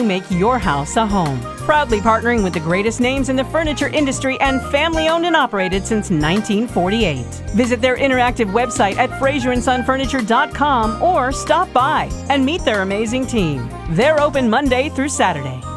you make your house a home. Proudly partnering with the greatest names in the furniture industry and family-owned and operated since 1948. Visit their interactive website at FrazierSonFurniture.com or stop by and meet their amazing team. They're open Monday through Saturday.